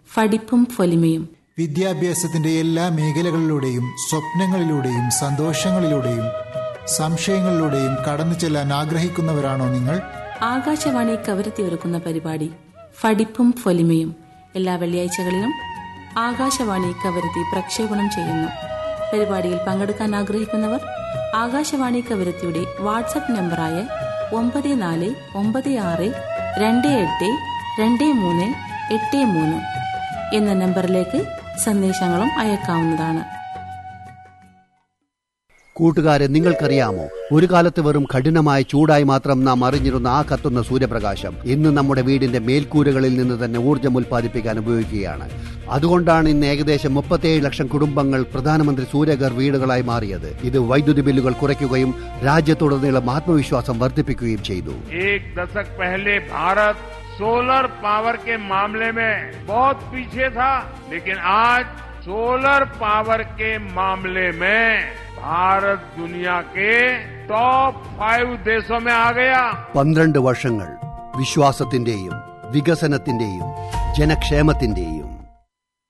പഠിപ്പും പൊലിമയും. വിദ്യാഭ്യാസത്തിന്റെ എല്ലാ മേഖലകളിലൂടെയും സ്വപ്നങ്ങളിലൂടെയും സന്തോഷങ്ങളിലൂടെയും സംശയങ്ങളിലൂടെയും കടന്നു ചെല്ലാൻ ആഗ്രഹിക്കുന്നവരാണോ നിങ്ങൾ? ആകാശവാണി കവരത്തി ഒരുക്കുന്ന പരിപാടി പഠിപ്പും പൊലിമയും എല്ലാ വെള്ളിയാഴ്ചകളിലും ആകാശവാണി കവരത്തി പ്രക്ഷേപണം ചെയ്യുന്നു. പരിപാടിയിൽ പങ്കെടുക്കാൻ ആഗ്രഹിക്കുന്നവർ ആകാശവാണി കവരത്തിയുടെ വാട്സ്ആപ്പ് നമ്പറായ 9496282383 എന്ന നമ്പറിലേക്ക് സന്ദേശങ്ങളും അയക്കാവുന്നതാണ്. കൂട്ടുകാരെ, നിങ്ങൾക്കറിയാമോ, ഒരു കാലത്ത് വെറും കഠിനമായ ചൂടായി മാത്രം നാം അറിഞ്ഞിരുന്ന ആ കത്തുന്ന സൂര്യപ്രകാശം ഇന്ന് നമ്മുടെ വീടിന്റെ മേൽക്കൂരകളിൽ നിന്ന് തന്നെ ഊർജ്ജം ഉൽപ്പാദിപ്പിക്കാൻ ഉപയോഗിക്കുകയാണ്. അതുകൊണ്ടാണ് ഇന്ന് ഏകദേശം 37 ലക്ഷം കുടുംബങ്ങൾ പ്രധാനമന്ത്രി സൂര്യഘർ വീടുകളായി മാറിയത്. ഇത് വൈദ്യുതി ബില്ലുകൾ കുറയ്ക്കുകയും രാജ്യത്തുടനീളം ആത്മവിശ്വാസം വർദ്ധിപ്പിക്കുകയും ചെയ്തു. सोलर पावर के मामले में बहुत पीछे था, लेकिन आज सोलर पावर के मामले में भारत दुनिया के टॉप 5 देशों में आ गया. 12 വർഷങ്ങൾ വിശ്വാസത്തിന്റെയും വികസനത്തിന്റെയും ജനക്ഷേമത്തിന്റെയും